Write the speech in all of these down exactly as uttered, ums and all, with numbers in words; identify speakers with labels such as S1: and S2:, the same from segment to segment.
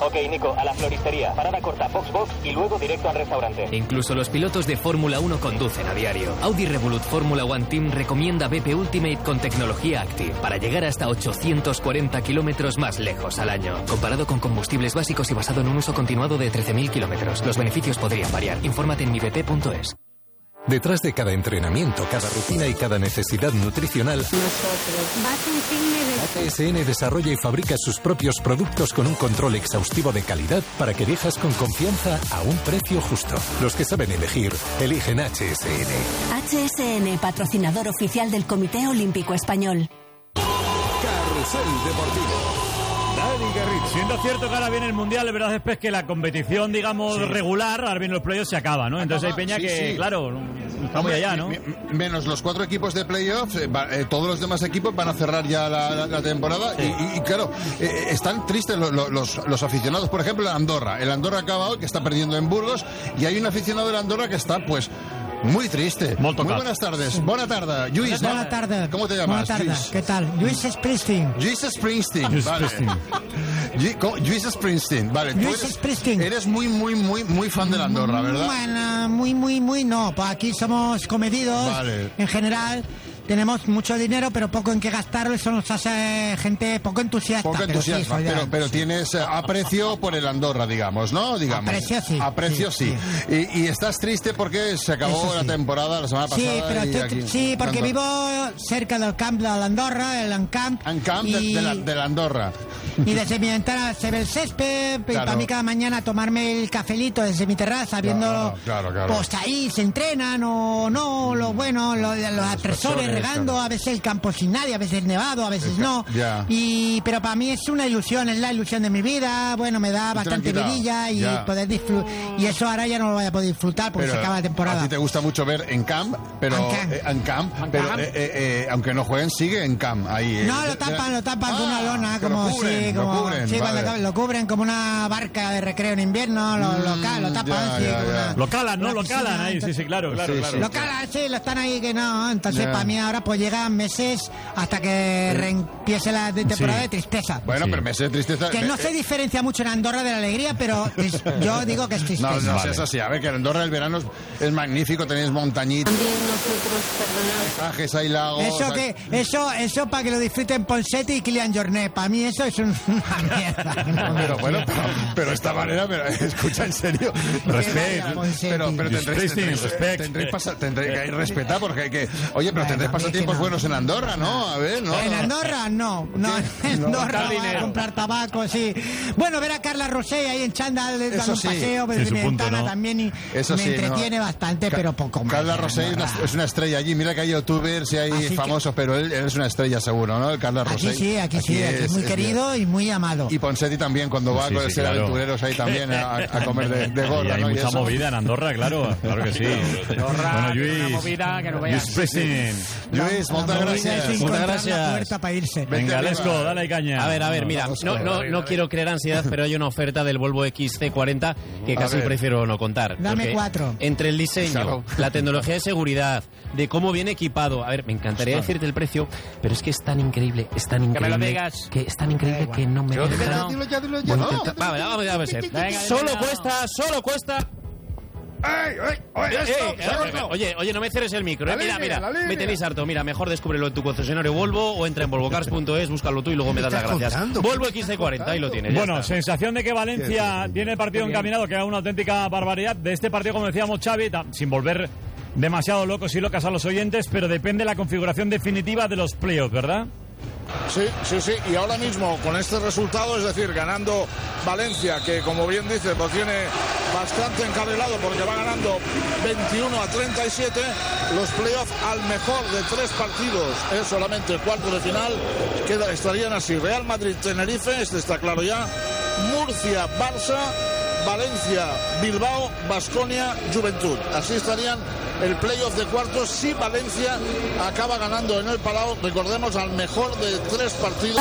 S1: Ok, Nico, a la floristería. Parada corta, box box y luego directo al restaurante.
S2: Incluso los pilotos de Fórmula uno conducen a diario. Audi Revolut Fórmula One Team recomienda B P Ultimate con tecnología Active para llegar hasta ochocientos cuarenta kilómetros más lejos al año. Comparado con combustibles básicos y basado en un uso continuado de trece mil kilómetros. Los beneficios podrían variar. Infórmate en mi b p punto es.
S3: Detrás de cada entrenamiento, cada rutina y cada necesidad nutricional, A T S N desarrolla y fabrica sus propios productos con un control exhaustivo de calidad para que elijas con confianza a un precio justo. Los que saben elegir, eligen H S N.
S4: H S N, patrocinador oficial del Comité Olímpico Español.
S5: Carrusel Deportivo. Dani Garrido.
S6: Siendo cierto que ahora viene el Mundial, la verdad es que la competición, digamos, sí. regular, ahora vienen los playoffs, se acaba, ¿no? Entonces acaba, hay peña sí, que, sí. claro, está muy allá, ¿no?
S7: Menos los cuatro equipos de playoffs, eh, eh, todos los demás equipos van a cerrar ya la, la, la temporada sí. y, y, claro, eh, están tristes los, los, los aficionados. Por ejemplo, el Andorra. El Andorra acaba hoy, que está perdiendo en Burgos, y hay un aficionado del Andorra que está, pues... muy triste. Muy buenas tardes. Buena tarde, Lluís.
S8: Buena tarde.
S7: ¿Cómo te llamas?
S8: Buena tarde. ¿Qué tal? Lluís Springsteen.
S7: Lluís Springsteen. Vale. Lluís Springsteen. Vale.
S8: Lluís Springsteen.
S7: Eres muy, muy, muy, muy fan de la Andorra, ¿verdad?
S8: Bueno, muy, muy, muy no. Pues aquí somos comedidos. Vale. En general. Tenemos mucho dinero, pero poco en qué gastarlo. Eso nos hace gente poco entusiasta.
S7: Poco entusiasta, pero, sí, pero, pero tienes eh, aprecio por el Andorra, digamos, ¿no? Digamos.
S8: Aprecio sí.
S7: Aprecio sí. sí. sí. Y, y estás triste porque se acabó sí. la temporada la semana pasada.
S8: Sí, pero
S7: y
S8: te,
S7: aquí,
S8: sí porque vivo cerca del camp de la Andorra, el Encamp.
S7: Encamp y... de, de, la, de la Andorra.
S8: Y desde mi ventana se ve el césped, claro. Y para mí cada mañana tomarme el cafelito desde mi terraza, viendo,
S7: claro, claro, claro.
S8: pues ahí se entrenan o no, lo bueno, lo, los atresores regando, claro. A veces el campo sin nadie, a veces nevado, a veces no.
S7: Ya.
S8: Y pero para mí es una ilusión, es la ilusión de mi vida, bueno, me da bastante vidilla y ya. poder disfrutar. Y eso ahora ya no lo voy a poder disfrutar porque pero se acaba la temporada.
S7: A ti te gusta mucho ver en camp, pero en camp, eh, en camp, pero eh, eh, eh, aunque no jueguen, sigue en camp ahí. Eh.
S8: No, lo tapan, lo tapan ah, con una lona, como
S7: lo cubren,
S8: sí, como
S7: lo cubren,
S8: sí,
S7: vale.
S8: lo, lo cubren como una barca de recreo en invierno, lo, lo, lo, lo tapan,
S7: ya,
S8: sí,
S7: ya, ya.
S8: Una,
S6: lo calan, ¿no? Lo calan ahí, entonces, sí, sí, claro, claro,
S7: sí,
S6: claro.
S7: Sí,
S8: lo
S7: sí.
S8: calan, sí, lo están ahí que no, entonces
S7: ya.
S8: para mí ahora pues llegan meses hasta que reempiece la temporada sí. de tristeza.
S7: Bueno,
S6: sí.
S7: pero meses de tristeza...
S8: Que no se diferencia mucho en Andorra de la alegría, pero es, yo digo que es tristeza.
S7: No, no
S6: vale.
S7: es así. A ver, que en Andorra el verano es, es magnífico, tenéis montañitas.
S4: También nosotros, perdonad.
S7: Paisajes, hay lagos...
S8: Eso, que, eso, eso para que lo disfruten Ponseti y Kylian Jornet. Para mí eso es un, una mierda. No,
S7: pero bueno, pero, pero de esta manera, pero, escucha, en serio. Respeto. Pero, pero tendréis, tendréis, tendréis, pasa, tendréis que respetar porque hay que... Oye, pero bueno, tendréis pasatiempos no. buenos en Andorra, ¿no? A ver, ¿no?
S8: En Andorra, no. No, en Andorra no, voy a comprar tabaco, sí. Bueno, ver a Carla Rosell ahí en chándal dando un
S7: sí.
S8: paseo desde mi
S6: punto,
S8: ventana
S6: ¿no?
S8: también y
S7: eso
S8: me
S7: sí,
S8: entretiene
S7: no.
S8: bastante,
S7: Ca
S8: pero poco más.
S7: Carla Rosell es una estrella allí. Mira que hay youtubers y hay
S8: Así
S7: famosos, que... pero él, él es una estrella seguro, ¿no? Carla Rosell.
S8: Aquí sí, aquí, aquí sí, aquí es, es muy es querido bien. Y muy amado.
S7: Y Ponseti también, cuando va sí, con el sí, ser claro. aventureros ahí también a, a comer de, de gorda,
S6: hay
S7: ¿no?
S6: mucha movida en Andorra, claro, claro que sí.
S9: Andorra,
S6: bueno, Lluís,
S9: una movida que no veas.
S7: Lluís, muchas gracias.
S8: Muchas gracias. Para irse.
S6: Venga, Lesco, dale caña.
S10: A ver, a ver, mira, no, no, no quiero crear ansiedad, pero hay una oferta del Volvo X C cuarenta que casi prefiero no contar.
S8: Dame cuatro.
S10: Entre el diseño,
S7: claro.
S10: la tecnología de seguridad, de cómo viene equipado. A ver, me encantaría Está. decirte el precio, pero es que es tan increíble, es tan increíble.
S9: Que me lo digas.
S10: Que es tan increíble que no me...
S7: Yo, dilo, dilo ya, dilo ya. No.
S10: Vamos, vamos a ver. Venga, solo cuesta, solo cuesta...
S7: ¡Ey, ey, oye, esto,
S10: eh, eh, oye, oye, no me cierres el micro, eh. Mira, mira, me tenéis harto. Mira, mejor descúbrelo en tu concesionario Volvo o entra en volvocars punto es, búscalo tú y luego me das las gracias. Contando? Volvo X C cuarenta, ahí lo tienes.
S6: Bueno, sensación de que Valencia tiene el partido encaminado, que era una auténtica barbaridad. De este partido, como decíamos, Xavi, sin volver demasiado locos y locas a los oyentes, pero depende de la configuración definitiva de los playoffs, ¿verdad?
S11: Sí, sí, sí, y ahora mismo con este resultado, es decir, ganando Valencia, que como bien dice, lo tiene bastante encarrilado porque va ganando veintiuno a treinta y siete, los playoffs al mejor de tres partidos es solamente el cuarto de final, queda, estarían así: Real Madrid-Tenerife, este está claro ya, Murcia-Barça, Valencia-Bilbao, Baskonia-Juventud. Así estarían el playoff de cuartos si Valencia acaba ganando en el Palau, recordemos, al mejor de tres partidos.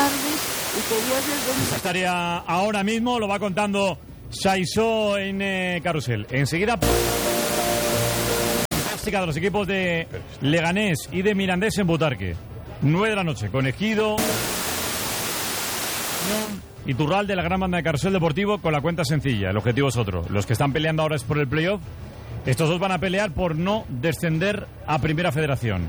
S6: Estaría ahora mismo, lo va contando Saisó en eh, Carrusel. Enseguida, fantástica de los equipos de Leganés y de Mirandés en Butarque. nueve de la noche, con Ejido. Iturralde, la gran banda de Carrusel Deportivo, con la cuenta sencilla. El objetivo es otro. Los que están peleando ahora es por el playoff. Estos dos van a pelear por no descender a Primera Federación.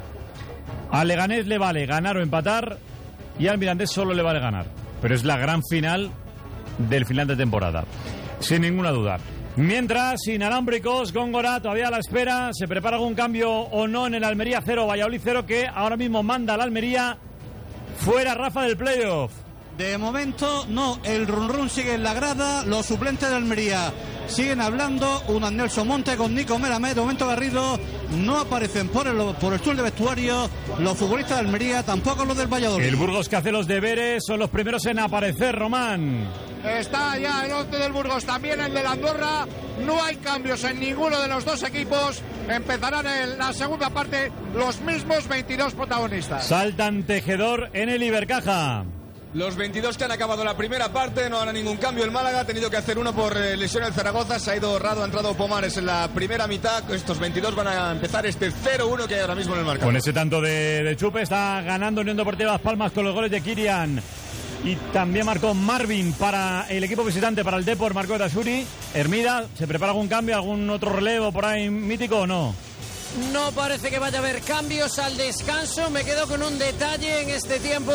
S6: A Leganés le vale ganar o empatar y al Mirandés solo le vale ganar. Pero es la gran final del final de temporada, sin ninguna duda. Mientras, inalámbricos, Góngora todavía a la espera. ¿Se prepara algún cambio o no en el Almería cero, Valladolid cero, que ahora mismo manda al Almería? Fuera Rafa del playoff.
S12: De momento, no, el run run sigue en la grada, los suplentes de Almería siguen hablando, uno Nelson Monte con Nico Melamed, de momento Garrido, no aparecen por el, por el túnel de vestuario los futbolistas de Almería, tampoco los del Valladolid.
S6: El Burgos, que hace los deberes, son los primeros en aparecer, Román.
S13: Está ya el once del Burgos, también el de la Andorra, no hay cambios en ninguno de los dos equipos, empezarán en la segunda parte los mismos veintidós protagonistas.
S6: Saltan Tejedor en el Ibercaja.
S14: Los veintidós que han acabado la primera parte, no habrá ningún cambio. El Málaga ha tenido que hacer uno por eh, lesión el Zaragoza. Se ha ido Rado, ha entrado Pomares en la primera mitad. Estos veintidós van a empezar este cero uno que hay ahora mismo en el marcador.
S6: Con ese tanto de, de Chupe está ganando Unión Deportiva Las Palmas con los goles de Kirian. Y también marcó Marvin para el equipo visitante, para el Depor, marcó Tashuri. Hermida, ¿se prepara algún cambio, algún otro relevo por ahí mítico o no?
S15: No parece que vaya a haber cambios al descanso. Me quedo con un detalle en este tiempo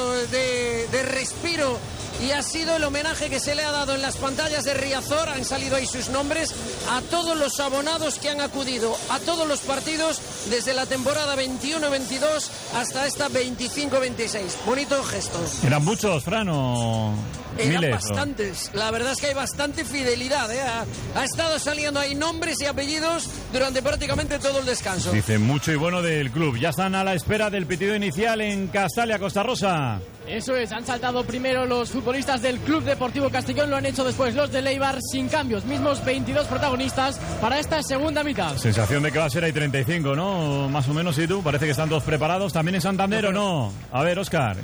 S15: de, de respiro y ha sido el homenaje que se le ha dado en las pantallas de Riazor. Han salido ahí sus nombres a todos los abonados que han acudido a todos los partidos desde la temporada veintiuno veintidós hasta esta veinticinco veintiséis. Bonito gesto.
S6: ¿Eran muchos, Fran, o
S15: Eran
S6: miles?
S15: bastantes. O... La verdad es que hay bastante fidelidad, ¿eh? Ha, ha estado saliendo ahí nombres y apellidos durante prácticamente todo el descanso.
S6: Dice mucho y bueno del club. Ya están a la espera del pitido inicial en Castalia, Costa Rosa.
S9: Eso es, han saltado primero los futbolistas del Club Deportivo Castellón, lo han hecho después los de Leibar, sin cambios, mismos veintidós protagonistas para esta segunda mitad.
S6: Sensación de que va a ser ahí treinta y cinco, ¿no? Más o menos, ¿y tú? Parece que están todos preparados. ¿También en Santander o no? A ver, Óscar.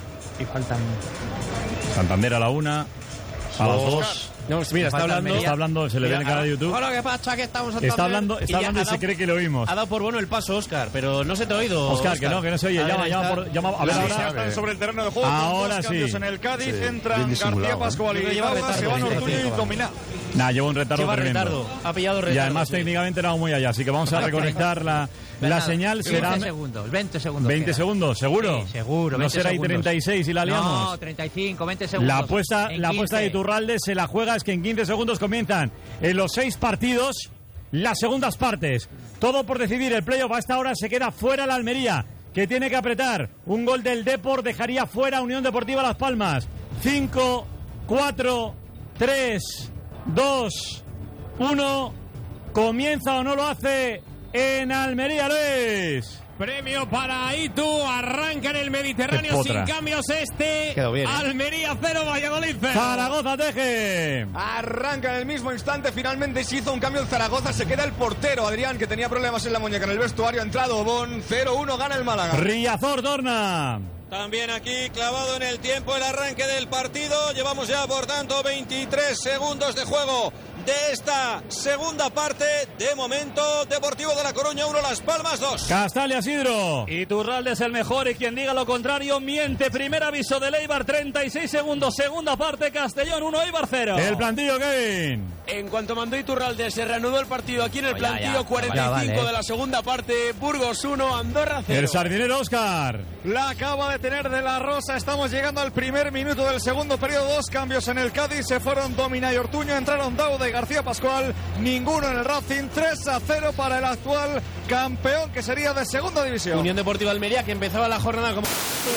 S10: Y faltan...
S6: Santander a la una, a las dos.
S10: No, mira, está hablando,
S6: está hablando, se le ve en el canal de YouTube.
S10: Hola, ¿qué pasa? Que estamos
S6: Está hablando, está hablando y, y se cree que lo oímos.
S10: Ha dado por bueno el paso, Óscar, pero no se te ha oído.
S6: Óscar,
S10: Oscar.
S6: que no, que no se oye. Llama, llama, por, llama. A ver, ahora.
S11: Ya están sobre el terreno de juego.
S6: Ahora
S11: dos
S6: sí.
S11: cambios en el Cádiz,
S7: Sí,
S11: entran García Pascual y
S10: Lleva
S11: se van Ortuño y Dominar.
S6: Nah, lleva un retardo
S10: Lleva
S6: tremendo.
S10: retardo, ha pillado retardo.
S6: Y además
S10: sí.
S6: técnicamente no muy allá, así que vamos a reconectar la, la señal. Será
S16: veinte segundos, veinte segundos.
S6: veinte
S16: queda.
S6: segundos, ¿seguro?
S16: Sí, seguro.
S6: No será ahí treinta y seis y la liamos.
S16: No, treinta y cinco, veinte segundos.
S6: La apuesta, la apuesta de Iturralde se la juega, es que en quince segundos comienzan en los seis partidos las segundas partes. Todo por decidir el playoff. A esta hora se queda fuera la Almería, que tiene que apretar. Un gol del Depor dejaría fuera Unión Deportiva Las Palmas. cinco, cuatro, tres, dos, uno. ¿Comienza o no lo hace en Almería, Luis?
S17: Premio para Itu, arranca en el Mediterráneo sin cambios este.
S10: Quedó bien, ¿eh?
S17: Almería cero, Valladolid cero.
S6: Zaragoza Teje.
S14: Arranca en el mismo instante, finalmente se hizo un cambio en Zaragoza, se queda el portero Adrián, que tenía problemas en la muñeca en el vestuario, ha entrado Bon, cero uno, gana el Málaga.
S6: Riazor Dorna.
S18: También aquí clavado en el tiempo el arranque del partido. Llevamos ya, por tanto, veintitrés segundos de juego de esta segunda parte. De momento, Deportivo de La Coruña uno, Las Palmas dos.
S6: Castalia Sidro.
S17: Iturralde es el mejor y quien diga lo contrario miente. Primer aviso de Eibar, treinta y seis segundos. Segunda parte, Castellón uno, Eibar cero.
S6: El plantillo, Kevin.
S18: En cuanto mandó Iturralde, se reanudó el partido aquí en el
S16: Oh,
S18: plantillo.
S16: ya, ya.
S18: cuarenta y cinco
S16: Vale, vale.
S18: de la segunda parte. Burgos uno, Andorra cero.
S6: El sardinero Óscar.
S11: La acaba de tener de la Rosa. Estamos llegando al primer minuto del segundo periodo. Dos cambios en el Cádiz. Se fueron Domina y Ortuño. Entraron Dauda y García Pascual. Ninguno en el Racing. tres a cero para el actual campeón, que sería de segunda división.
S10: Unión Deportiva Almería, que empezaba la jornada como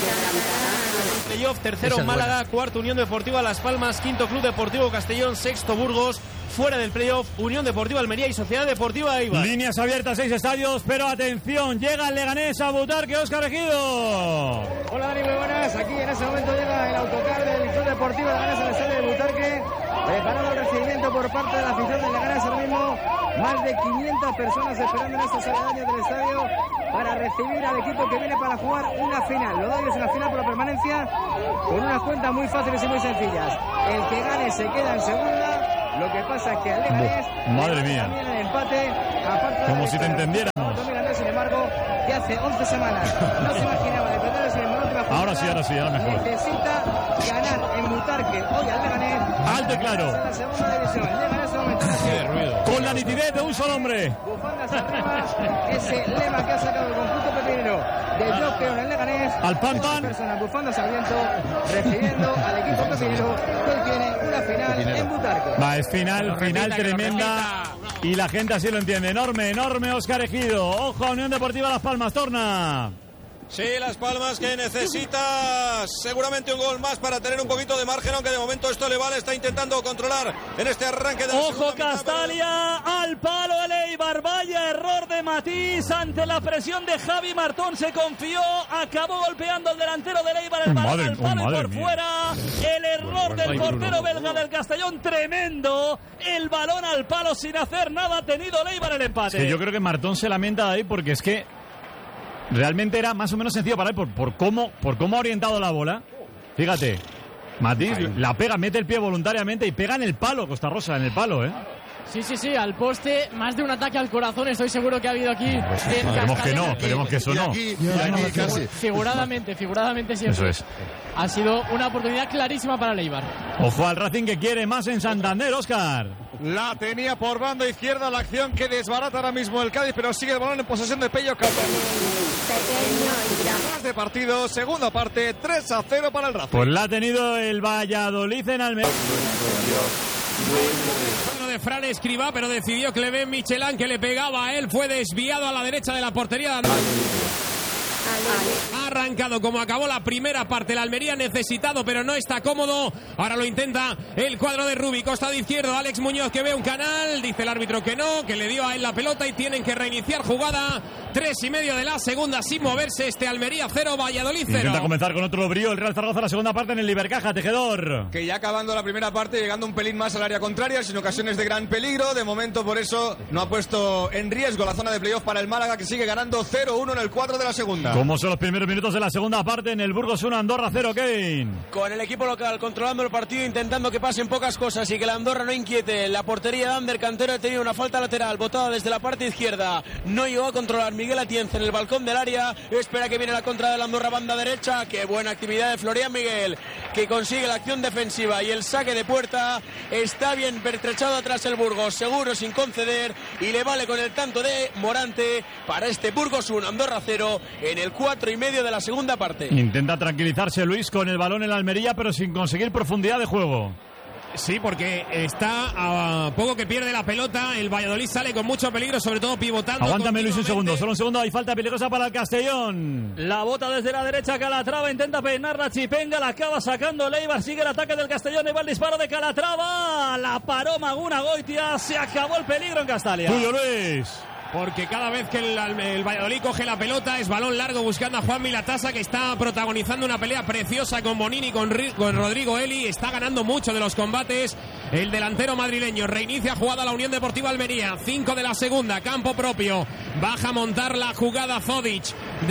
S10: playoff. Tercero Málaga, cuarto Unión Deportiva Las Palmas, quinto Club Deportivo Castellón, sexto Burgos. Fuera del playoff, Unión Deportiva Almería y Sociedad Deportiva Eibar.
S6: Líneas abiertas, seis estadios, pero atención, llega el Leganés a Butarque, Óscar Ejido.
S19: Hola Dani, muy buenas. Aquí en ese momento llega el autocar del Club Deportivo Leganés al estadio de Butarque, preparado el recibimiento por parte de la afición del Leganés. Ahora mismo más de quinientas personas esperando en estos aledaños del estadio para recibir al equipo que viene para jugar una final. Lo doy es una final por la permanencia con unas cuentas muy fáciles y muy sencillas. El que gane se queda en segunda. Lo que pasa es que al Leganés,
S6: madre mía,
S19: también el empate, aparte
S6: como si te entendiéramos.
S19: Sin embargo, que hace once semanas no se imaginaba de perder ese en la última jornada.
S6: Ahora sí, ahora sí, ahora mejor.
S19: Necesita ganar en Butarque hoy al Leganés.
S6: Alto y claro.
S19: En la segunda división. Leganés en este momento
S6: con la nitidez de un solo hombre.
S19: Bufandas arriba, ese lema que ha sacado el conjunto pepinero de yo creo en el Leganés.
S6: Al pan pan.
S19: Personas bufandas al viento, recibiendo al equipo pepinero que hoy tiene una final en Butarque.
S6: Va, es final, final tremenda. Y la gente así lo entiende. Enorme, enorme Óscar Ejido. Ojo a Unión Deportiva Las Palmas, torna.
S18: Sí, Las Palmas que necesita seguramente un gol más para tener un poquito de margen, aunque de momento esto le vale, está intentando controlar en este arranque de la
S17: Ojo Castalia, al palo el Eibar, vaya error de Matís ante la presión de Javi Martón, se confió, acabó golpeando el delantero del Eibar, el balón al palo y por fuera, el error del portero belga del Castellón, tremendo, el balón al palo sin hacer nada, ha tenido el Eibar el empate.
S6: Sí, yo creo que Martón se lamenta ahí porque es que realmente era más o menos sencillo para él por, por, cómo, por cómo ha orientado la bola. Fíjate, Matís la pega, mete el pie voluntariamente y pega en el palo, Costa Rosa, en el palo, ¿eh?
S9: Sí, sí, sí, al poste, más de un ataque al corazón, estoy seguro que ha habido aquí.
S6: Esperemos que no, esperemos que eso no.
S7: Y aquí, y aquí casi.
S9: Figuradamente, figuradamente siempre.
S6: Eso es.
S9: Ha sido una oportunidad clarísima para el Eibar.
S6: Ojo al Racing que quiere más en Santander, Óscar.
S14: La tenía por banda izquierda, la acción que desbarata ahora mismo el Cádiz, pero sigue el balón en posesión de Pello Castro. Más de partido, segunda parte, tres a cero para el Racing.
S6: Pues la ha tenido el Valladolid en Almería.
S20: De Fran Escribá, pero decidió Clemente Michelán, que le pegaba a él, fue desviado a la derecha de la portería. Ha arrancado como acabó la primera parte el Almería, necesitado pero no está cómodo. Ahora lo intenta el cuadro de Rubi, costado izquierdo, Alex Muñoz que ve un canal, dice el árbitro que no, que le dio a él la pelota y tienen que reiniciar jugada. Tres y medio de la segunda sin moverse, este Almería cero, Valladolid cero.
S6: Intenta comenzar con otro brío el Real Zaragoza la segunda parte en el Libercaja, Tejedor.
S14: Que ya acabando la primera parte, llegando un pelín más al área contraria, sin ocasiones de gran peligro. De momento por eso no ha puesto en riesgo la zona de playoff para el Málaga, que sigue ganando cero uno en el cuadro de la segunda.
S6: ¿Cómo son los primeros minutos de la segunda parte en el Burgos uno, Andorra cero, Kevin?
S15: Con el equipo local controlando el partido, intentando que pasen pocas cosas y que la Andorra no inquiete. La portería de Ander Cantero ha tenido una falta lateral botada desde la parte izquierda. No llegó a controlar Miguel Atienza en el balcón del área. Espera que viene la contra de la Andorra, banda derecha. Qué buena actividad de Florian Miguel, que consigue la acción defensiva y el saque de puerta. Está bien pertrechado atrás el Burgos, seguro sin conceder, y le vale con el tanto de Morante para este Burgos uno, Andorra cero en el cuatro y medio de la segunda parte.
S6: Intenta tranquilizarse Luis con el balón en la Almería, pero sin conseguir profundidad de juego.
S20: Sí, porque está a poco que pierde la pelota. El Valladolid sale con mucho peligro, sobre todo pivotando.
S6: Aguántame Luis un segundo, solo un segundo. Hay falta peligrosa para el Castellón.
S17: La bota desde la derecha, Calatrava intenta peinar la Chipenga, la acaba sacando Leibar. Sigue el ataque del Castellón, y va el disparo de Calatrava. La paró Maguna Goitia, se acabó el peligro en Castalia.
S6: Tuyo Luis.
S20: Porque cada vez que el, el Valladolid coge la pelota es balón largo buscando a Juan Milatasa, que está protagonizando una pelea preciosa con Bonini, con, con Rodrigo Eli. Está ganando mucho de los combates el delantero madrileño. Reinicia jugada la Unión Deportiva Almería, cinco de la segunda, campo propio. Baja a montar la jugada Zodic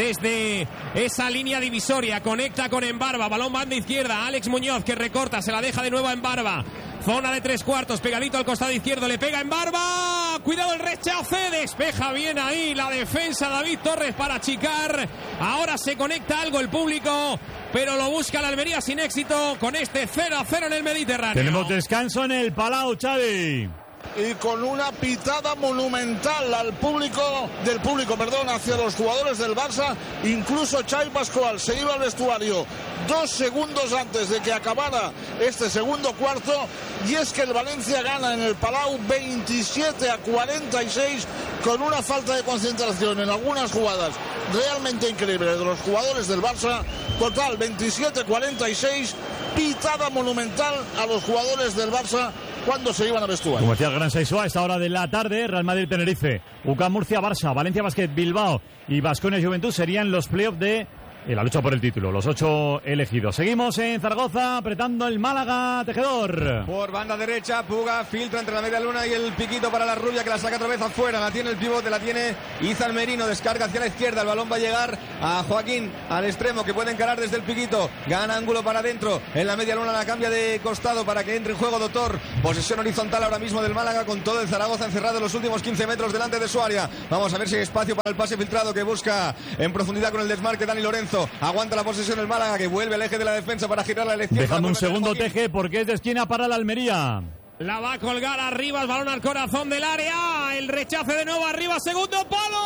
S20: desde esa línea divisoria, conecta con Embarba, balón banda izquierda, Alex Muñoz que recorta, se la deja de nuevo a Embarba. Zona de tres cuartos, pegadito al costado izquierdo, le pega en Barba. Cuidado el rechace, despeja bien ahí la defensa David Torres para achicar. Ahora se conecta algo el público, pero lo busca la Almería sin éxito con este cero a cero en el Mediterráneo.
S6: Tenemos descanso en el Palau, Xavi.
S11: Y con una pitada monumental al público, del público, perdón, hacia los jugadores del Barça. Incluso Xavi Pascual se iba al vestuario dos segundos antes de que acabara este segundo cuarto, y es que el Valencia gana en el Palau veintisiete a cuarenta y seis con una falta de concentración en algunas jugadas realmente increíble de los jugadores del Barça. Total veintisiete a cuarenta y seis, pitada monumental a los jugadores del Barça cuando se iban a vestuario.
S6: Como decía el Gran Saizua, a esta hora de la tarde, Real Madrid-Tenerife, U C A M Murcia-Barça, Valencia Basket Bilbao y Baskonia Juventud serían los playoffs de en la lucha por el título, los ocho elegidos. Seguimos en Zaragoza, apretando el Málaga, Tejedor.
S14: Por banda derecha, Puga filtra entre la media luna y el piquito para la rubia, que la saca otra vez afuera. La tiene el pivote, la tiene Izan Merino, descarga hacia la izquierda. El balón va a llegar a Joaquín, al extremo, que puede encarar desde el piquito. Gana ángulo para adentro. En la media luna la cambia de costado para que entre en juego Doctor. Posesión horizontal ahora mismo del Málaga, con todo el Zaragoza encerrado en los últimos quince metros delante de su área. Vamos a ver si hay espacio para el pase filtrado que busca en profundidad con el desmarque Dani Lorenzo. Aguanta la posesión el Málaga, que vuelve al eje de la defensa para girar a la izquierda.
S6: Dejando un segundo, Teje, porque es de esquina para la Almería.
S20: La va a colgar arriba, el balón al corazón del área. El rechace de nuevo arriba, segundo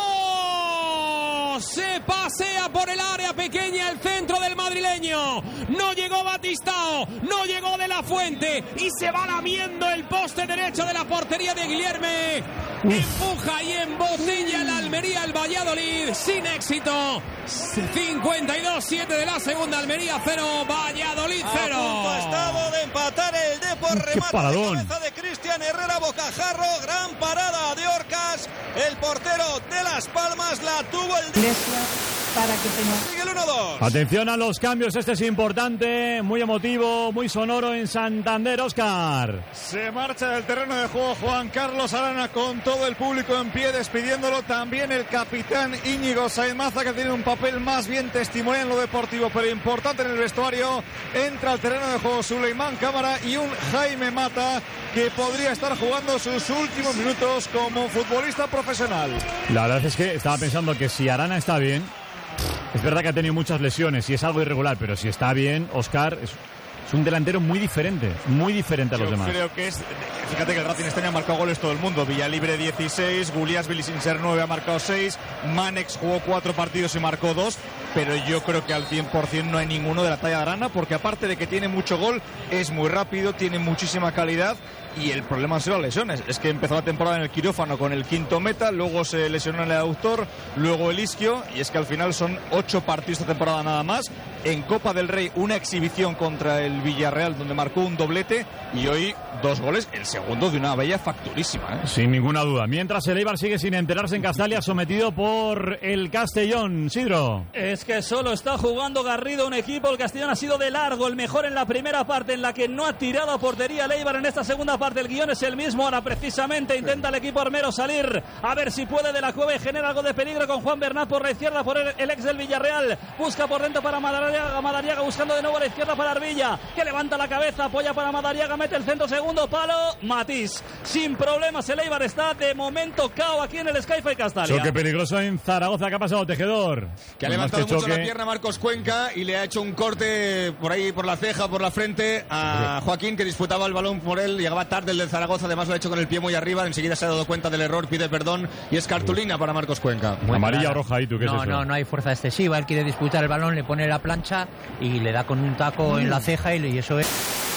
S20: palo. Se pasea por el área pequeña el centro del madrileño. No llegó Batistao, no llegó De La Fuente y se va lamiendo el poste derecho de la portería de Guilherme. Empuja y embotella la Almería, el Valladolid, sin éxito. cincuenta y dos siete de la segunda, Almería cero, Valladolid cero.
S18: A punto ha estado de empatar el Depor, remate de cabeza de Cristian Herrera, bocajarro, gran parada de Orcas, el portero de Las Palmas la tuvo el
S21: para que tenga.
S18: Sigue el uno dos.
S6: Atención a los cambios, este es importante, muy emotivo, muy sonoro en Santander, Óscar.
S11: Se marcha del terreno de juego Juan Carlos Arana con todo el público en pie, despidiéndolo también el capitán Íñigo Sainz Maza, que tiene un papel más bien testimonial en lo deportivo, pero importante en el vestuario. Entra al terreno de juego Suleimán Cámara y un Jaime Mata, que podría estar jugando sus últimos minutos como futbolista profesional.
S6: La verdad es que estaba pensando que si Arana está bien, es verdad que ha tenido muchas lesiones y es algo irregular, pero si está bien, Óscar es, es un delantero muy diferente, muy diferente a los
S11: Yo
S6: demás.
S11: Creo que es, fíjate que el Racing este año ha marcado goles todo el mundo. Villalibre dieciséis, Guliasvili sin ser nueve ha marcado seis, Manex jugó cuatro partidos y marcó dos, pero yo creo que al cien por ciento no hay ninguno de la talla de Arana, porque aparte de que tiene mucho gol, es muy rápido, tiene muchísima calidad. Y el problema han sido las lesiones. Es que empezó la temporada en el quirófano con el quinto meta, luego se lesionó en el aductor, luego el isquio, y es que al final son ocho partidos esta temporada nada más. En Copa del Rey una exhibición contra el Villarreal donde marcó un doblete, y hoy dos goles, el segundo de una bella facturísima, ¿eh?
S6: Sin ninguna duda. Mientras el Eibar sigue sin enterarse en Castalia, sometido por el Castellón. Sidro.
S17: Es que solo está jugando Garrido, un equipo. El Castellón ha sido de largo el mejor en la primera parte, en la que no ha tirado a portería el Eibar. En esta segunda parte el guión es el mismo. Ahora precisamente intenta el equipo armero salir a ver si puede de la cueva y genera algo de peligro con Juan Bernat por la izquierda, por el, el ex del Villarreal. Busca por dentro para Madariaga, Madariaga buscando de nuevo a la izquierda para Arvilla, que levanta la cabeza, apoya para Madariaga, mete el centro, segundo palo, Matís. Sin problemas el Eibar está de momento cao aquí en el Sky-Fi Castalia.
S6: Choque peligroso en Zaragoza. ¿Qué ha pasado, Tejedor?
S14: Que ha levantado mucho la pierna Marcos Cuenca y le ha hecho un corte por ahí, por la ceja, por la frente a Joaquín, que disputaba el balón por él. Llegaba tarde el de Zaragoza, además lo ha hecho con el pie muy arriba. Enseguida se ha dado cuenta del error, pide perdón y es cartulina para Marcos Cuenca.
S6: Amarilla o roja, ¿y tú qué
S16: no,
S6: es eso?
S16: No, no hay fuerza excesiva. Él quiere disputar el balón, le pone la plancha y le da con un taco mm. en la ceja, y eso es.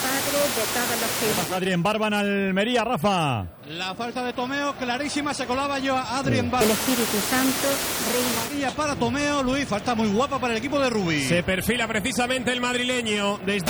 S6: Adrien Barba en Almería, Rafa.
S12: La falta de Tomeo, clarísima, se colaba yo a Adrien Barba.
S21: El Espíritu Santo,
S12: Reina para Tomeo, Luis, falta muy guapa para el equipo de Rubí.
S20: Se perfila precisamente el madrileño desde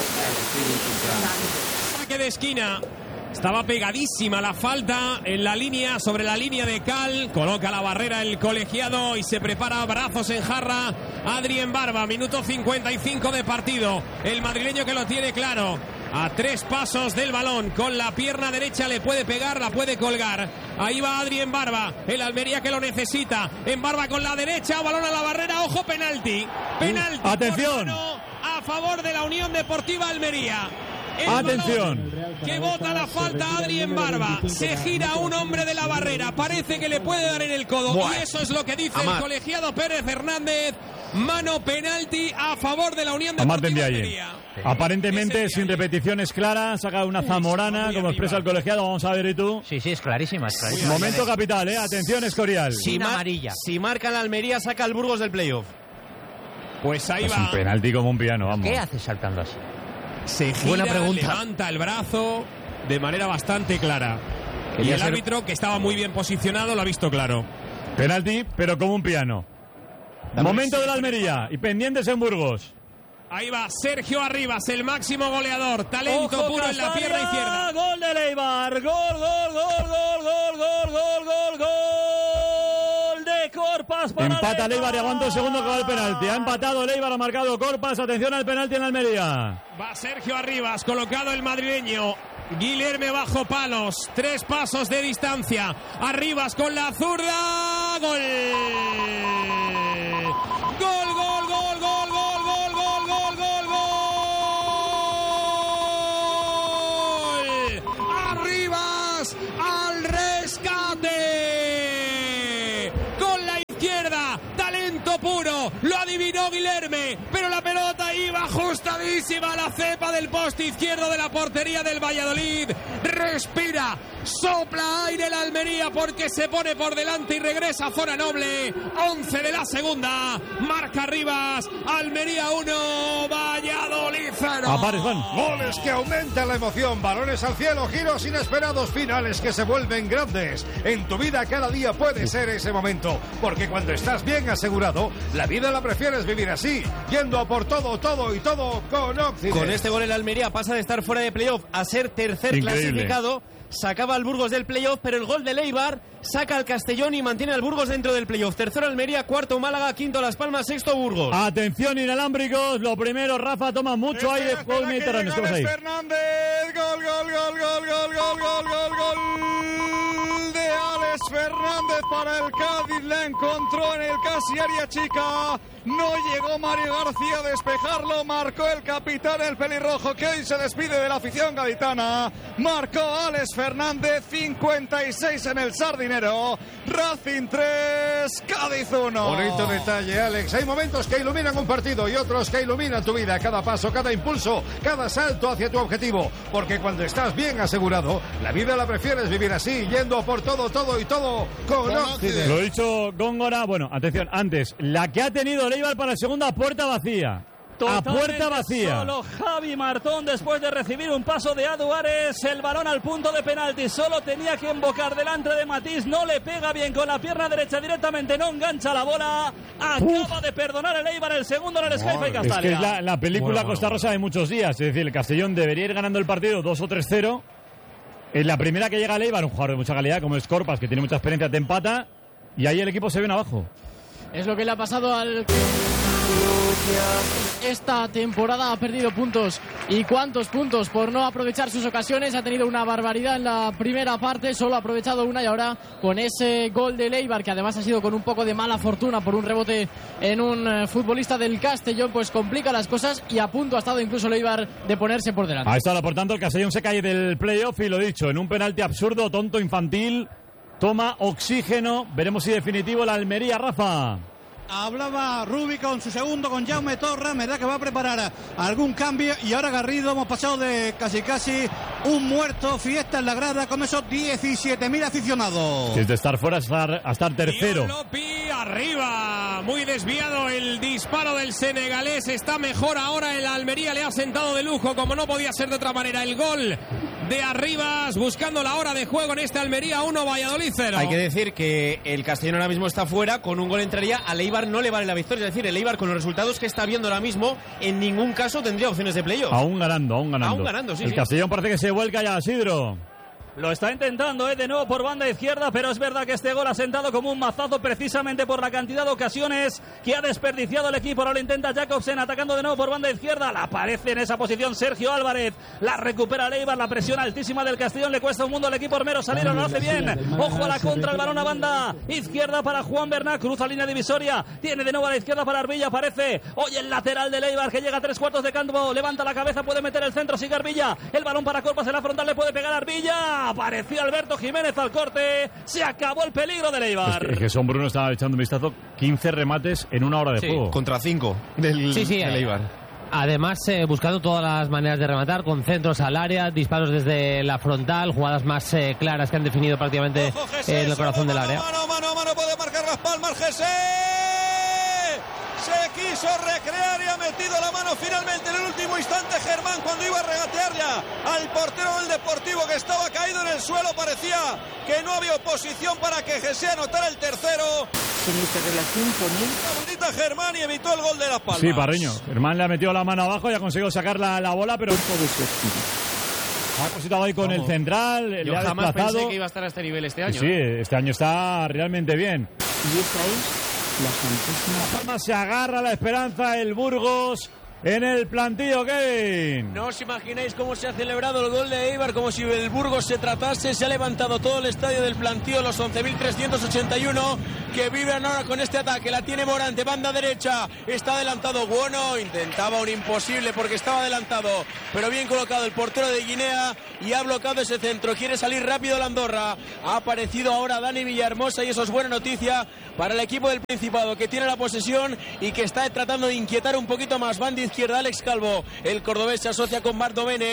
S20: saque de esquina. Estaba pegadísima la falta en la línea, sobre la línea de Cal. Coloca la barrera el colegiado y se prepara, brazos en jarra, Adrien Barba. Minuto cincuenta y cinco de partido. El madrileño que lo tiene claro. A tres pasos del balón, con la pierna derecha le puede pegar, la puede colgar. Ahí va Adrien Barba, el Almería que lo necesita. En Barba con la derecha, balón a la barrera, ojo, penalti. Penalti.
S6: Atención.
S20: A favor de la Unión Deportiva Almería. El
S6: Atención.
S20: Que bota la falta a Adrien Barba. Se gira un hombre de la barrera. Parece que le puede dar en el codo. Buah. Y eso es lo que dice Amar. el colegiado Pérez Hernández. Mano penalti a favor de la Unión Deportiva Almería.
S6: Aparentemente sin repeticiones claras, saca una zamorana, como expresa el colegiado. Vamos a ver, ¿y tú?
S16: Sí, sí, es clarísima. Es clarísima.
S6: Momento capital, ¿eh? Atención, Escorial.
S10: Si, mar si marca la Almería, saca el Burgos del playoff.
S20: Pues ahí
S6: es
S20: va.
S6: Un penalti como un piano, vamos.
S16: ¿Qué hace saltando así?
S20: Se gira, Buena pregunta. Levanta el brazo de manera bastante clara. Quería y el ser... árbitro, que estaba muy bien posicionado, lo ha visto claro.
S6: Penalti, pero como un piano. Dame Momento de la Almería y pendientes en Burgos.
S20: Ahí va Sergio Arribas, el máximo goleador. Talento Ojo, puro Castalia, en la pierna izquierda.
S17: Gol de Eibar. Gol, gol, gol, gol, gol, gol, gol, gol, gol. De Corpas Corpas para
S6: Empata Leibar y aguanta un segundo que va el penalti. Ha empatado Leibar, ha marcado Corpas. Atención al penalti en Almería.
S20: Va Sergio Arribas, colocado el madrileño. Guilherme bajo palos, tres pasos de distancia. Arribas con la zurda. Gol. Gol, gol, gol, gol, gol, gol, gol, gol, gol, gol. Arribas al rescate. Con la izquierda, talento puro. Lo adivinó Guilherme, pero la pelota iba ajustadísima a la cepa del poste izquierdo de la portería del Valladolid. Respira, sopla aire el Almería porque se pone por delante y regresa a zona noble. once de la segunda, marca Arribas. Almería uno, Valladolid cero.
S13: Goles que aumentan la emoción, balones al cielo, giros inesperados, finales que se vuelven grandes. En tu vida cada día puede ser ese momento, porque cuando estás bien asegurado, la vida la prefieres vivir así, yendo a por todo, todo y todo con Occident.
S10: Con este gol el Almería pasa de estar fuera de playoff a ser tercer
S6: Increíble.
S10: clasificado. Sacaba al Burgos del playoff, pero el gol de Leibar saca al Castellón y mantiene al Burgos dentro del playoff. Tercero Almería, cuarto Málaga, quinto Las Palmas, sexto Burgos.
S6: Atención inalámbricos, lo primero, Rafa toma mucho aire, juego mediterráneo. Estamos ahí.
S11: Fernández, gol, gol, gol, gol, gol, gol, gol, gol, gol de Alex Fernández para el Cádiz, la encontró en el casi área chica. No llegó Mario García a despejarlo, marcó el capitán, el pelirrojo, que hoy se despide de la afición gaditana. Marcó Alex Fernández, cincuenta y seis en el Sardinero. Racing tres, Cádiz uno.
S13: Bonito detalle, Alex. Hay momentos que iluminan un partido y otros que iluminan tu vida. Cada paso, cada impulso, cada salto hacia tu objetivo. Porque cuando estás bien asegurado, la vida la prefieres vivir así, yendo por todo, todo y todo con Occident.
S6: Lo ha dicho Góngora. Bueno, atención, antes, la que ha tenido Leibar para la segunda, puerta vacía. A puerta vacía.
S17: Solo Javi Martón, después de recibir un paso de Aduares, el balón al punto de penalti. Solo tenía que embocar delante de Matís. No le pega bien con la pierna derecha directamente. No engancha la bola. Acaba Uf. de perdonar el Eibar el segundo en el Skype y Castalia.
S6: Es que es la, la película bueno, Costa Rosa de muchos días. Es decir, el Castellón debería ir ganando el partido dos o tres cero. Es la primera que llega el Eibar, un jugador de mucha calidad como es Corpas, que tiene mucha experiencia, te empata. Y ahí el equipo se viene abajo.
S9: Es lo que le ha pasado al... Esta temporada ha perdido puntos. ¿Y cuántos puntos? Por no aprovechar sus ocasiones. Ha tenido una barbaridad en la primera parte. Solo ha aprovechado una y ahora con ese gol de Leibar, que además ha sido con un poco de mala fortuna por un rebote en un uh, futbolista del Castellón, pues complica las cosas y a punto ha estado incluso Leibar de ponerse por delante.
S6: Ahí está, por tanto el Castellón se cae del playoff y lo dicho, en un penalti absurdo, tonto, infantil. Toma oxígeno. Veremos si definitivo la Almería, Rafa.
S12: Hablaba Rubi con su segundo, con Jaume Torra. Me da que va a preparar algún cambio. Y ahora Garrido, hemos pasado de casi casi un muerto. Fiesta en la grada con esos diecisiete mil aficionados.
S6: Es de estar fuera a estar, a estar tercero.
S20: Lopi arriba. Muy desviado el disparo del senegalés. Está mejor ahora el Almería. Le ha sentado de lujo, como no podía ser de otra manera. El gol de Arribas, buscando la hora de juego en este Almería uno, Valladolid cero.
S10: Hay que decir que el Castellón ahora mismo está fuera, con un gol entraría, al Eibar no le vale la victoria, es decir, el Eibar con los resultados que está viendo ahora mismo, en ningún caso tendría opciones de playoff.
S6: Aún ganando, aún ganando.
S20: Aún ganando, sí.
S6: El
S20: sí.
S6: Castellón parece que se vuelca ya, Isidro.
S17: Lo está intentando, ¿eh? De nuevo por banda izquierda, pero es verdad que este gol ha sentado como un mazazo precisamente por la cantidad de ocasiones que ha desperdiciado el equipo. Ahora lo intenta Jacobsen atacando de nuevo por banda izquierda. La aparece en esa posición Sergio Álvarez. La recupera Leibar, la presión altísima del Castellón. Le cuesta un mundo al equipo armero salir, lo hace bien. Ojo a la contra, el balón a banda izquierda para Juan Bernat. Cruza línea divisoria. Tiene de nuevo a la izquierda para Arbilla. Aparece hoy el lateral de Leibar que llega a tres cuartos de campo. Levanta la cabeza, puede meter el centro. Sigue Arbilla. El balón para Corpas en la frontal, le puede pegar a Arbilla. Apareció Alberto Jiménez al corte. Se acabó el peligro de Leibar.
S6: Es que Son Bruno estaba echando un vistazo. quince remates en una hora de
S10: sí,
S6: juego.
S10: Contra cinco del,
S1: sí, sí,
S10: del Eibar.
S1: Además, eh, buscando todas las maneras de rematar, con centros al área, disparos desde la frontal, jugadas más eh, claras que han definido prácticamente Ojo, Jesús, eh, el corazón del área.
S18: Mano, mano, mano, puede marcar Las Palmas, Jesús. Se quiso recrear y ha metido la mano finalmente en el último instante Germán cuando iba a regatear ya al portero del Deportivo, que estaba caído en el suelo. Parecía que no había oposición para que Jesús anotara el tercero.
S22: ¿Tenéis relación con él?
S18: La bonita Germán y evitó el gol de Las Palmas.
S6: Sí, Parreño. Germán le ha metido la mano abajo y ha conseguido sacar la, la bola, pero... Ha depositado ahí con Vamos. el central,
S10: Yo
S6: le ha
S10: jamás
S6: desplazado.
S10: pensé que iba a estar a este nivel este año.
S6: Sí, este año está realmente bien.
S22: ¿Y esa es?
S20: La Santísima
S6: Palma se agarra a la esperanza el Burgos en el plantillo, Kevin.
S10: No os imagináis cómo se ha celebrado el gol de Eibar, como si el Burgos se tratase. Se ha levantado todo el estadio del plantío, los once mil trescientos ochenta y uno que viven ahora con este ataque. La tiene Morante, banda derecha, está adelantado Buono, intentaba un imposible porque estaba adelantado, pero bien colocado el portero de Guinea y ha bloqueado ese centro. Quiere salir rápido la Andorra. Ha aparecido ahora Dani Villahermosa y eso es buena noticia para el equipo del Principado, que tiene la posesión y que está tratando de inquietar un poquito más. Banda izquierda, Alex Calvo, el cordobés se asocia con Marc Domenech,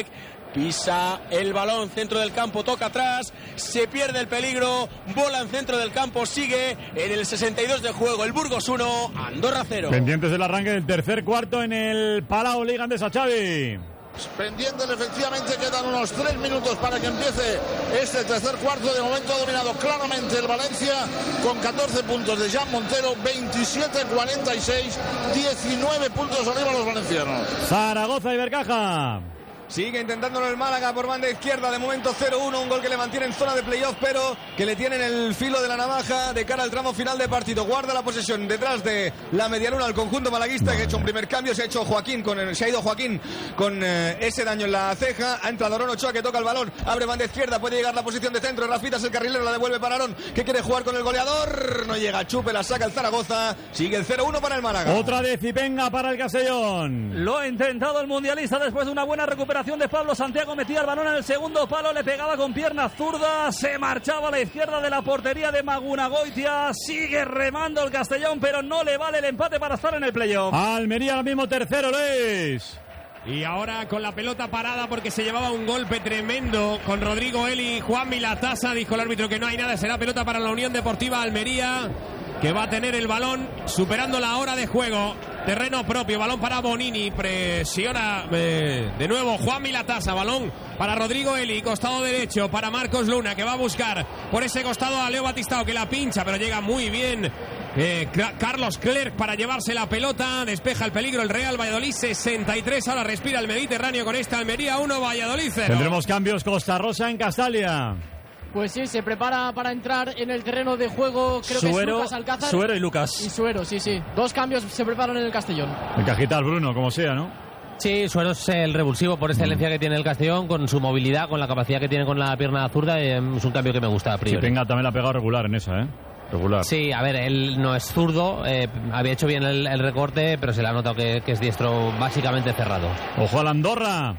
S10: pisa el balón, centro del campo, toca atrás, se pierde el peligro, bola en centro del campo, sigue en el sesenta y dos de juego, el Burgos uno, Andorra cero.
S6: Pendientes del arranque del tercer cuarto en el Palau Liga Andesa, Xavi.
S11: Pendientes, efectivamente quedan unos tres minutos para que empiece este tercer cuarto. De momento ha dominado claramente el Valencia con catorce puntos de Jan Montero, veintisiete cuarenta y seis, diecinueve puntos arriba los valencianos.
S6: Zaragoza y Bercaja.
S14: Sigue intentándolo el Málaga por banda izquierda, de momento cero uno, un gol que le mantiene en zona de playoff, pero que le tiene en el filo de la navaja de cara al tramo final de partido. Guarda la posesión detrás de la medialuna al conjunto malaguista, que ha hecho un primer cambio, se ha hecho Joaquín con el, se ha ido Joaquín con eh, ese daño en la ceja, ha entrado Aaron Ochoa que toca el balón, abre banda izquierda, puede llegar la posición de centro, Rafitas el carrilero, la devuelve para Aaron, que quiere jugar con el goleador, no llega, Chupe, la saca el Zaragoza, sigue el cero uno para el Málaga.
S6: Otra de Cipenga para el Castellón.
S17: Lo ha intentado el mundialista después de una buena recuperación de Pablo Santiago. Metía el balón en el segundo palo, le pegaba con pierna zurda, se marchaba a la izquierda de la portería de Magunagoitia, sigue remando el Castellón, pero no le vale el empate para estar en el playoff.
S6: Almería ahora mismo tercero, Luis.
S20: Y ahora con la pelota parada porque se llevaba un golpe tremendo con Rodrigo Eli, Juan Milatasa, dijo el árbitro que no hay nada, será pelota para la Unión Deportiva Almería, que va a tener el balón superando la hora de juego. Terreno propio, balón para Bonini, presiona eh, de nuevo Juan Milatasa, balón para Rodrigo Eli, costado derecho para Marcos Luna, que va a buscar por ese costado a Leo Batistao, que la pincha, pero llega muy bien eh, Carlos Clerc para llevarse la pelota, despeja el peligro el Real Valladolid, sesenta y tres, ahora respira el Mediterráneo con esta Almería uno, Valladolid cero.
S6: Tendremos cambios, Costa Rosa en Castalia.
S9: Pues sí, se prepara para entrar en el terreno de juego, creo
S6: Suero,
S9: que es Lucas Alcázar.
S6: Suero y Lucas.
S9: Y Suero, sí, sí. Dos cambios se preparan en el Castellón.
S6: El cajital, Bruno, como sea, ¿no?
S1: Sí, Suero es el revulsivo por excelencia que tiene el Castellón, con su movilidad, con la capacidad que tiene con la pierna zurda, eh, es un cambio que me gusta a priori.
S6: Sí, venga, también la ha pegado regular en esa, ¿eh? Regular.
S1: Sí, a ver, él no es zurdo, eh, había hecho bien el, el recorte, pero se le ha notado que, que es diestro básicamente cerrado.
S6: ¡Ojo a la Andorra!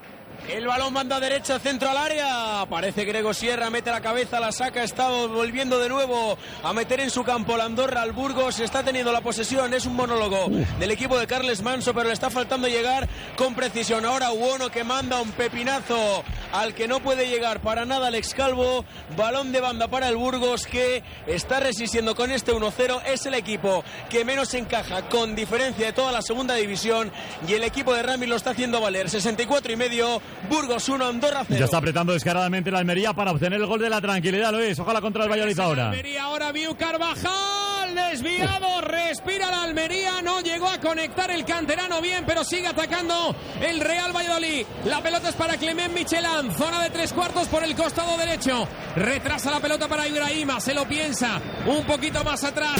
S10: El balón manda derecha, centro al área. Aparece Grego Sierra, mete la cabeza, la saca. Está volviendo de nuevo a meter en su campo la Andorra al Burgos. Está teniendo la posesión. Es un monólogo Uf. del equipo de Carles Manso, pero le está faltando llegar con precisión. Ahora Buono que manda un pepinazo al que no puede llegar para nada Alex Calvo. Balón de banda para el Burgos, que está resistiendo con este uno cero. Es el equipo que menos encaja con diferencia de toda la segunda división, y el equipo de Rami lo está haciendo valer. sesenta y cuatro y medio. Burgos uno, Andorra cero.
S6: Ya está apretando descaradamente la Almería para obtener el gol de la tranquilidad, Luis. Ojalá contra el Valladolid ahora.
S20: Almería ahora, Viu Carvajal, desviado, respira la Almería, no llegó a conectar el canterano bien, pero sigue atacando el Real Valladolid. La pelota es para Clement Michelán, zona de tres cuartos por el costado derecho. Retrasa la pelota para Ibrahima, se lo piensa, un poquito más atrás.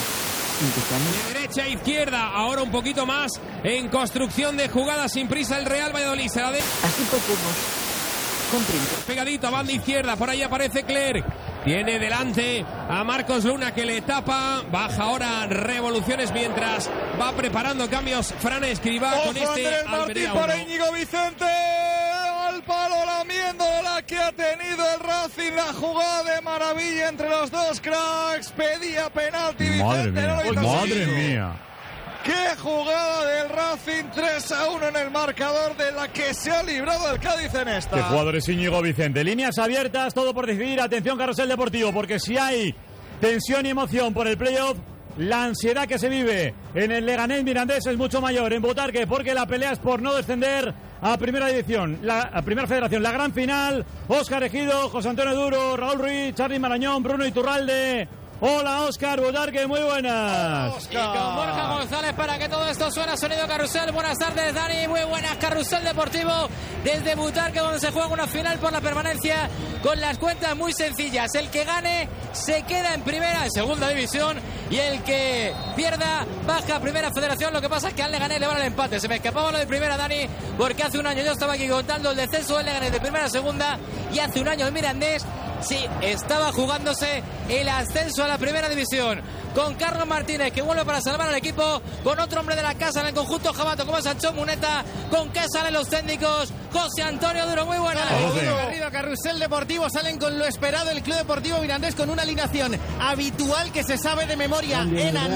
S20: De derecha a izquierda, ahora un poquito más en construcción de jugadas sin prisa el Real Valladolid. Se la de...
S21: Así podemos.
S20: Pegadito a banda izquierda, por ahí aparece Clerc. Tiene delante a Marcos Luna que le tapa. Baja ahora revoluciones mientras va preparando cambios Fran Escribá con este
S14: Andrés Martín para Íñigo Vicente. Al palo lamiendo la que ha tenido el Racing. La jugada de maravilla entre los dos cracks. Pedía penalti
S6: Madre
S14: Vicente.
S6: mía,
S14: No
S6: madre mía.
S14: ¡Qué jugada del Racing! tres a uno en el marcador, de la que se ha librado el Cádiz en esta.
S6: Qué jugador es Íñigo Vicente. Líneas abiertas, todo por decidir. Atención, Carrusel Deportivo, porque si hay tensión y emoción por el playoff, la ansiedad que se vive en el Leganés Mirandés es mucho mayor en Butarque, porque la pelea es por no descender a Primera División, la a Primera Federación. La gran final, Óscar Ejido, José Antonio Duro, Raúl Ruiz, Charly Marañón, Bruno Iturralde. Hola, Óscar Butarque, muy buenas.
S15: Y con Borja González para que todo esto suena, sonido Carrusel. Buenas tardes, Dani, muy buenas. Carrusel Deportivo desde Butarque, donde se juega una final por la permanencia
S2: con las cuentas muy sencillas. El que gane se queda en primera, en segunda división, y el que pierda baja a primera federación. Lo que pasa es que al Leganés le van al empate. Se me escapaba lo de primera, Dani, porque hace un año yo estaba aquí contando el descenso del Leganés de primera a segunda, y hace un año el Mirandés sí estaba jugándose el ascenso a la primera división, con Carlos Martínez, que vuelve para salvar al equipo, con otro hombre de la casa en el conjunto jabato como Sancho Muneta. ¿Con qué salen los técnicos? José Antonio Duro, muy buena.
S3: Arriba, Carrusel Deportivo, salen con lo esperado el Club Deportivo Mirandés, con una alineación habitual que se sabe de memoria en